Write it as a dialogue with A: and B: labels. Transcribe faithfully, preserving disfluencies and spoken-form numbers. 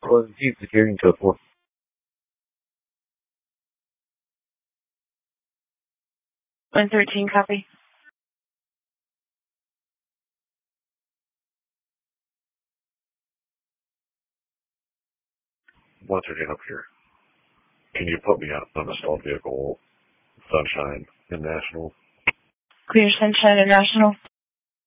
A: Was Jeep securing code four.
B: one thirteen, copy.
C: one thirteen up here. Can you put me on a stalled vehicle, Sunshine and National?
B: Clear Sunshine and National.